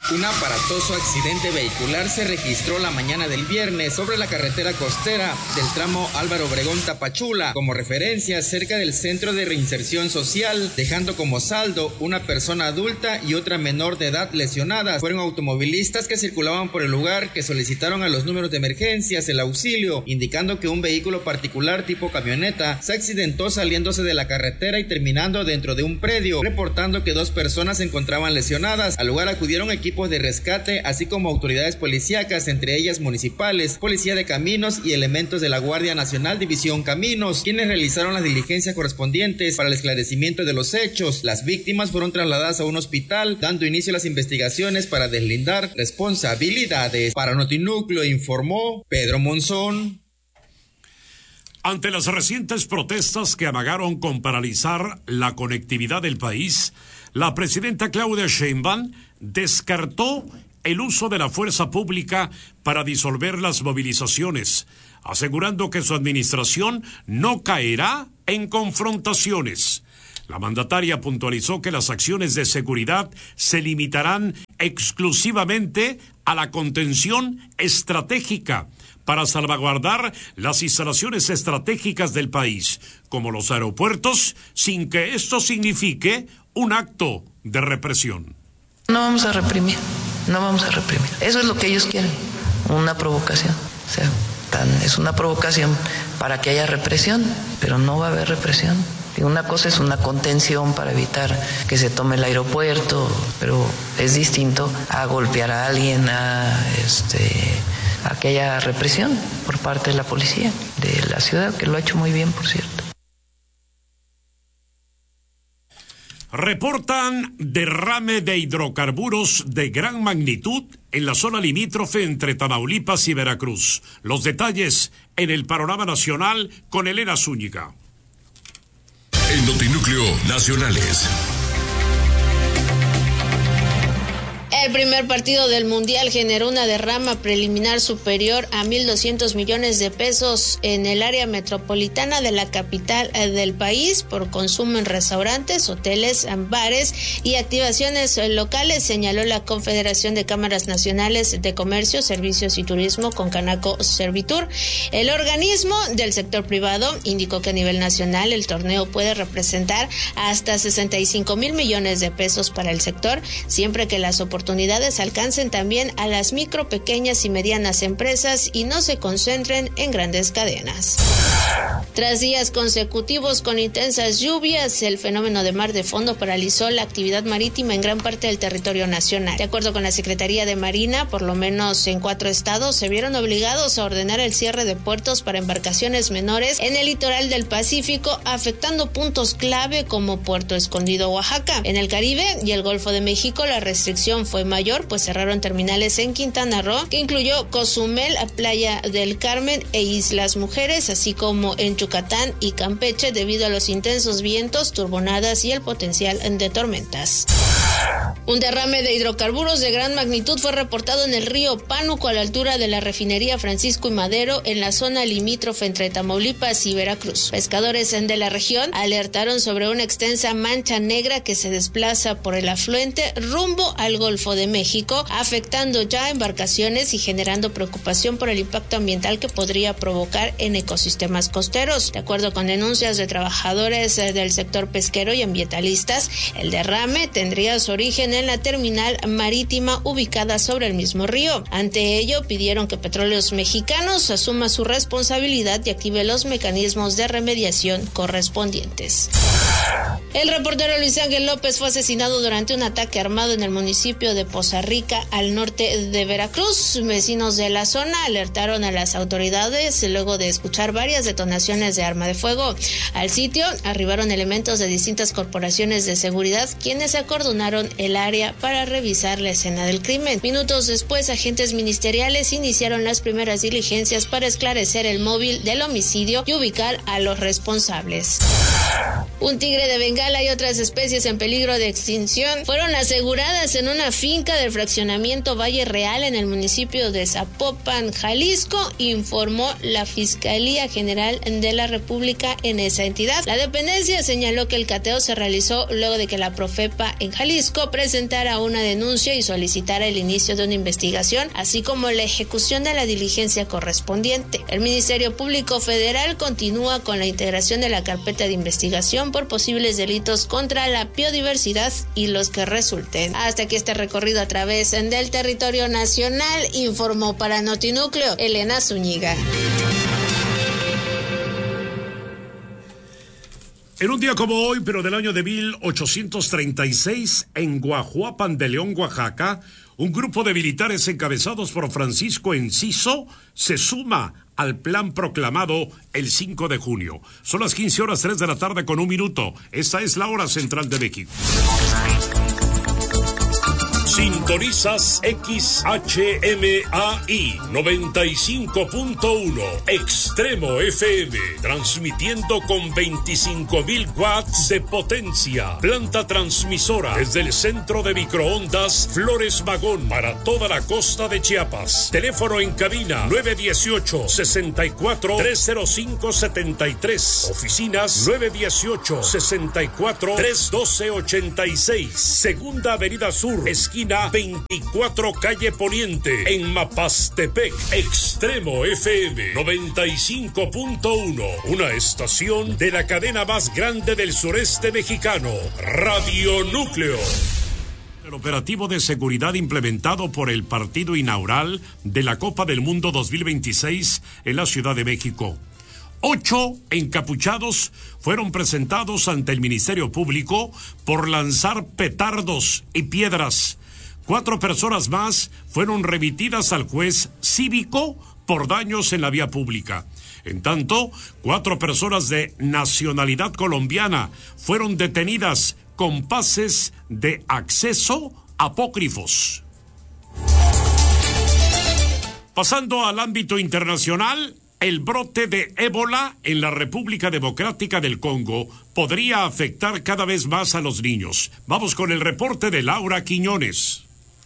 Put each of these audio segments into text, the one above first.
Un aparatoso accidente vehicular se registró la mañana del viernes sobre la carretera costera del tramo Álvaro Obregón-Tapachula, como referencia cerca del Centro de Reinserción Social, dejando como saldo una persona adulta y otra menor de edad lesionadas. Fueron automovilistas que circulaban por el lugar que solicitaron a los números de emergencias el auxilio, indicando que un vehículo particular tipo camioneta se accidentó saliéndose de la carretera y terminando dentro de un predio, reportando que 2 personas se encontraban lesionadas. Al lugar acudieron equipos de rescate, así como autoridades policíacas, entre ellas municipales, Policía de Caminos y elementos de la Guardia Nacional División Caminos, quienes realizaron las diligencias correspondientes para el esclarecimiento de los hechos. Las víctimas fueron trasladadas a un hospital, dando inicio a las investigaciones para deslindar responsabilidades. Para Notinúcleo informó Pedro Monzón. Ante las recientes protestas que amagaron con paralizar la conectividad del país, la presidenta Claudia Sheinbaum descartó el uso de la fuerza pública para disolver las movilizaciones, asegurando que su administración no caerá en confrontaciones. La mandataria puntualizó que las acciones de seguridad se limitarán exclusivamente a la contención estratégica para salvaguardar las instalaciones estratégicas del país, como los aeropuertos, sin que esto signifique un acto de represión. No vamos a reprimir, no vamos a reprimir. Eso es lo que ellos quieren, una provocación. O sea, es una provocación para que haya represión, pero no va a haber represión. Y una cosa es una contención para evitar que se tome el aeropuerto, pero es distinto a golpear a alguien, a que haya represión por parte de la policía de la ciudad, que lo ha hecho muy bien, por cierto. Reportan derrame de hidrocarburos de gran magnitud en la zona limítrofe entre Tamaulipas y Veracruz. Los detalles en el panorama nacional con Elena Zúñiga. En Notinúcleo Nacionales. El primer partido del Mundial generó una derrama preliminar superior a 1.200 millones de pesos en el área metropolitana de la capital del país por consumo en restaurantes, hoteles, bares y activaciones locales, señaló la Confederación de Cámaras Nacionales de Comercio, Servicios y Turismo, Concanaco Servitur. El organismo del sector privado indicó que a nivel nacional el torneo puede representar hasta 65,000 millones de pesos para el sector, siempre que las oportunidades alcancen también a las micro, pequeñas y medianas empresas y no se concentren en grandes cadenas. Tras días consecutivos con intensas lluvias, el fenómeno de mar de fondo paralizó la actividad marítima en gran parte del territorio nacional. De acuerdo con la Secretaría de Marina, por lo menos en 4 estados se vieron obligados a ordenar el cierre de puertos para embarcaciones menores en el litoral del Pacífico, afectando puntos clave como Puerto Escondido, Oaxaca. En el Caribe y el Golfo de México la restricción fue mayor, pues cerraron terminales en Quintana Roo, que incluyó Cozumel, Playa del Carmen e Islas Mujeres, así como en Yucatán y Campeche, debido a los intensos vientos, turbonadas y el potencial de tormentas. Un derrame de hidrocarburos de gran magnitud fue reportado en el río Pánuco, a la altura de la refinería Francisco y Madero, en la zona limítrofe entre Tamaulipas y Veracruz. Pescadores de la región alertaron sobre una extensa mancha negra que se desplaza por el afluente rumbo al Golfo de México, afectando ya embarcaciones y generando preocupación por el impacto ambiental que podría provocar en ecosistemas costeros. De acuerdo con denuncias de trabajadores del sector pesquero y ambientalistas, el derrame tendría su origen en la terminal marítima ubicada sobre el mismo río. Ante ello, pidieron que Petróleos Mexicanos asuma su responsabilidad y active los mecanismos de remediación correspondientes. El reportero Luis Ángel López fue asesinado durante un ataque armado en el municipio de Poza Rica, al norte de Veracruz. Vecinos de la zona alertaron a las autoridades luego de escuchar varias detonaciones de arma de fuego. Al sitio arribaron elementos de distintas corporaciones de seguridad, quienes acordonaron el área para revisar la escena del crimen. Minutos después, agentes ministeriales iniciaron las primeras diligencias para esclarecer el móvil del homicidio y ubicar a los responsables. Un tigre de Bengala y otras especies en peligro de extinción fueron aseguradas en una finca del fraccionamiento Valle Real en el municipio de Zapopan, Jalisco, informó la Fiscalía General Federal de la República en esa entidad. La dependencia señaló que el cateo se realizó luego de que la Profepa en Jalisco presentara una denuncia y solicitara el inicio de una investigación, así como la ejecución de la diligencia correspondiente. El Ministerio Público Federal continúa con la integración de la carpeta de investigación por posibles delitos contra la biodiversidad y los que resulten. Hasta aquí este recorrido a través del territorio nacional, informó para Notinúcleo Elena Zúñiga. En un día como hoy, pero del año de 1836, en Guajuapan de León, Oaxaca, un grupo de militares encabezados por Francisco Enciso se suma al plan proclamado el 5 de junio. Son las 15:03 de la tarde con 1 minuto. Esta es la hora central de México. Sintonizas XHMAI 95.1 Extremo FM, transmitiendo con 25,000 watts de potencia. Planta transmisora desde el centro de microondas Flores Magón para toda la costa de Chiapas. Teléfono en cabina 918-64-305-73. Oficinas 918-64-312-86. Segunda Avenida Sur, esquina 24 calle Poniente, en Mapastepec. Extremo FM 95.1, una estación de la cadena más grande del sureste mexicano, Radio Núcleo. El operativo de seguridad implementado por el partido inaugural de la Copa del Mundo 2026 en la Ciudad de México. 8 encapuchados fueron presentados ante el Ministerio Público por lanzar petardos y piedras. 4 personas más fueron remitidas al juez cívico por daños en la vía pública. En tanto, 4 personas de nacionalidad colombiana fueron detenidas con pases de acceso apócrifos. Pasando al ámbito internacional, el brote de ébola en la República Democrática del Congo podría afectar cada vez más a los niños. Vamos con el reporte de Laura Quiñones.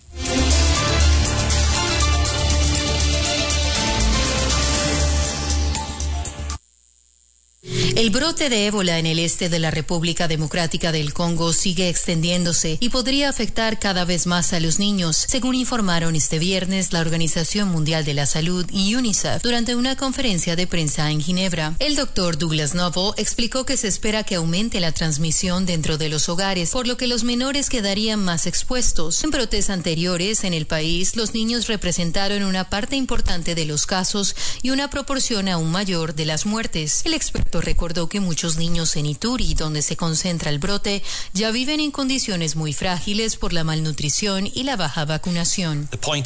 El brote de ébola en el este de la República Democrática del Congo sigue extendiéndose y podría afectar cada vez más a los niños, según informaron este viernes la Organización Mundial de la Salud y UNICEF durante una conferencia de prensa en Ginebra. El doctor Douglas Novo explicó que se espera que aumente la transmisión dentro de los hogares, por lo que los menores quedarían más expuestos. En brotes anteriores en el país, los niños representaron una parte importante de los casos y una proporción aún mayor de las muertes. El experto recordó que muchos niños en Ituri, donde se concentra el brote, ya viven en condiciones muy frágiles por la malnutrición y la baja vacunación.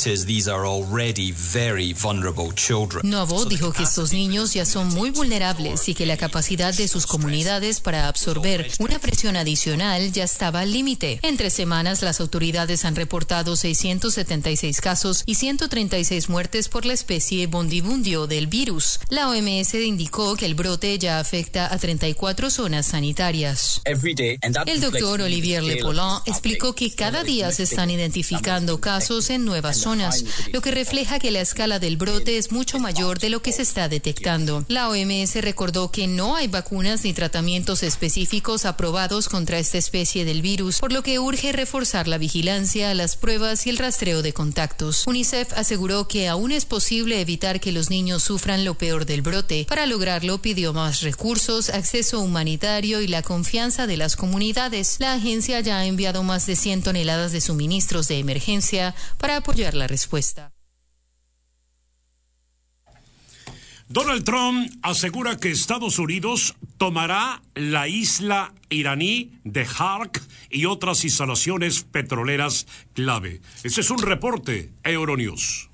Novo dijo que estos niños ya son muy vulnerables y que la capacidad de sus comunidades para absorber una presión adicional ya estaba al límite. En 3 semanas, las autoridades han reportado 676 casos y 136 muertes por la especie bundibundio del virus. La OMS indicó que el brote ya afecta a 34 zonas sanitarias. El doctor Olivier Lepolan explicó que cada día se están identificando casos en nuevas zonas, lo que refleja que la escala del brote es mucho mayor de lo que se está detectando. La OMS recordó que no hay vacunas ni tratamientos específicos aprobados contra esta especie del virus, por lo que urge reforzar la vigilancia, las pruebas y el rastreo de contactos. UNICEF aseguró que aún es posible evitar que los niños sufran lo peor del brote. Para lograrlo, pidió más recursos, acceso humanitario y la confianza de las comunidades. La agencia ya ha enviado más de 100 toneladas de suministros de emergencia para apoyar la respuesta. Donald Trump asegura que Estados Unidos tomará la isla iraní de Hark y otras instalaciones petroleras clave. Este es un reporte Euronews.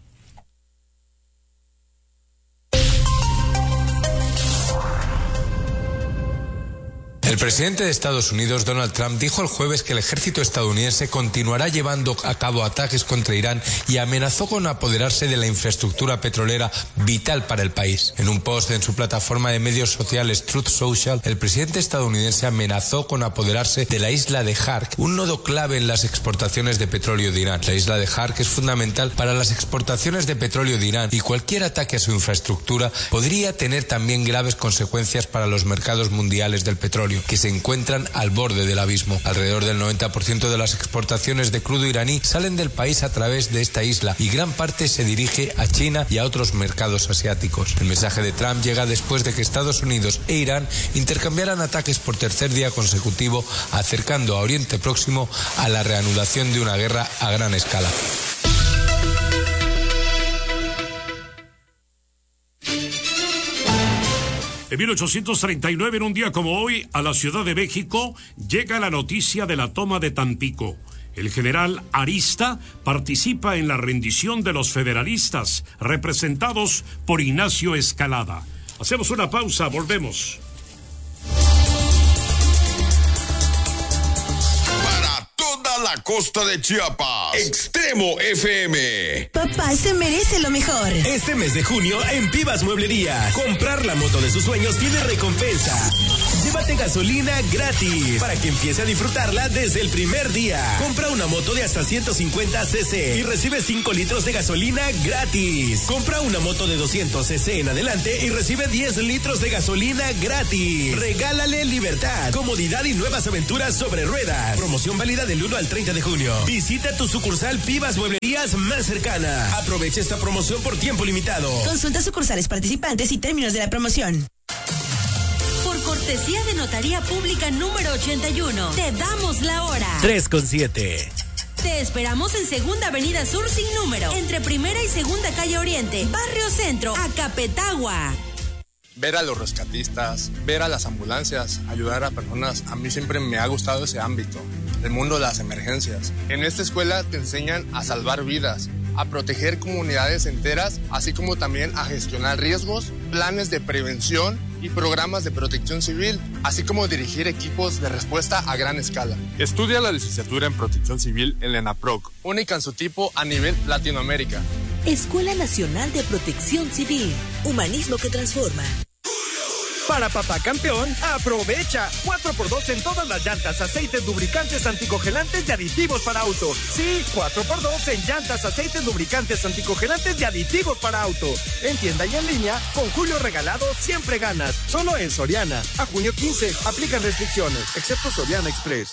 El presidente de Estados Unidos, Donald Trump, dijo el jueves que el ejército estadounidense continuará llevando a cabo ataques contra Irán y amenazó con apoderarse de la infraestructura petrolera vital para el país. En un post en su plataforma de medios sociales Truth Social, el presidente estadounidense amenazó con apoderarse de la isla de Hark, un nodo clave en las exportaciones de petróleo de Irán. La isla de Hark es fundamental para las exportaciones de petróleo de Irán y cualquier ataque a su infraestructura podría tener también graves consecuencias para los mercados mundiales del petróleo, que se encuentran al borde del abismo. Alrededor del 90% de las exportaciones de crudo iraní salen del país a través de esta isla y gran parte se dirige a China y a otros mercados asiáticos. El mensaje de Trump llega después de que Estados Unidos e Irán intercambiaran ataques por tercer día consecutivo, acercando a Oriente Próximo a la reanudación de una guerra a gran escala. En 1839, en un día como hoy, a la Ciudad de México llega la noticia de la toma de Tampico. El general Arista participa en la rendición de los federalistas, representados por Ignacio Escalada. Hacemos una pausa, volvemos. La costa de Chiapas, Extremo FM. Papá se merece lo mejor. Este mes de junio en Pivas Mueblería, comprar la moto de sus sueños tiene recompensa. Llévate gasolina gratis para que empiece a disfrutarla desde el primer día. Compra una moto de hasta 150 cc y recibe 5 litros de gasolina gratis. Compra una moto de 200 cc en adelante y recibe 10 litros de gasolina gratis. Regálale libertad, comodidad y nuevas aventuras sobre ruedas. Promoción válida del 1 al 30 de junio. Visita tu sucursal Pivas Mueblerías más cercana. Aprovecha esta promoción por tiempo limitado. Consulta sucursales participantes y términos de la promoción. Por cortesía de Notaría Pública número 81, te damos la hora. 3:07. Te esperamos en Segunda Avenida Sur sin número, entre Primera y Segunda Calle Oriente, Barrio Centro, Acapetagua. Ver a los rescatistas, ver a las ambulancias, ayudar a personas, a mí siempre me ha gustado ese ámbito, el mundo de las emergencias. En esta escuela te enseñan a salvar vidas, a proteger comunidades enteras, así como también a gestionar riesgos, planes de prevención y programas de protección civil, así como dirigir equipos de respuesta a gran escala. Estudia la licenciatura en protección civil en la ENAPROC, única en su tipo a nivel Latinoamérica. Escuela Nacional de Protección Civil, humanismo que transforma. Para Papá Campeón, aprovecha 4x2 en todas las llantas, aceites, lubricantes, anticongelantes y aditivos para auto. Sí, 4x2 en llantas, aceites, lubricantes, anticongelantes y aditivos para auto. En tienda y en línea, con Julio Regalado siempre ganas. Solo en Soriana. A junio 15, aplican restricciones, excepto Soriana Express.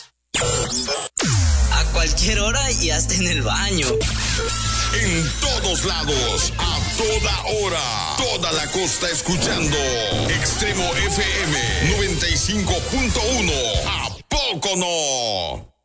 A cualquier hora y hasta en el baño. En todos lados, a toda hora, toda la costa escuchando Extremo FM 95.1. ¿A poco no?